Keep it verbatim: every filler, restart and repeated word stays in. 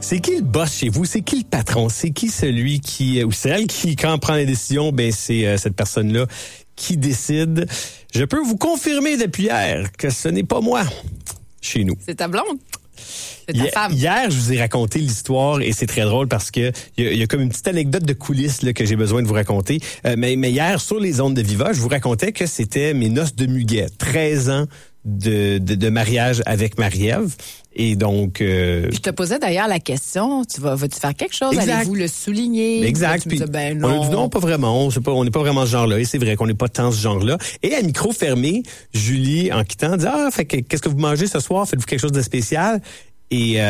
C'est qui le boss chez vous? C'est qui le patron? C'est qui celui qui, ou celle qui, quand on prend les décisions, ben c'est euh, cette personne-là qui décide. Je peux vous confirmer depuis hier que ce n'est pas moi chez nous. C'est ta blonde? C'est ta Hier, femme? hier, je vous ai raconté l'histoire et c'est très drôle parce que il y, y a comme une petite anecdote de coulisses là, que j'ai besoin de vous raconter. Euh, mais, mais hier, sur les ondes de Viva, je vous racontais que c'était mes noces de muguet. treize ans de, de, de mariage avec Marie-Ève. Et donc... Euh, je te posais d'ailleurs la question, tu vas, vas-tu faire quelque chose? Exact. Allez-vous le souligner? Exact. Puis, ben non. On a dit non, pas vraiment. On n'est pas, on n'est pas vraiment ce genre-là. Et c'est vrai qu'on n'est pas tant ce genre-là. Et à micro fermé, Julie, en quittant, dit « Ah, fait que, qu'est-ce que vous mangez ce soir? Faites-vous quelque chose de spécial? » Et... Euh,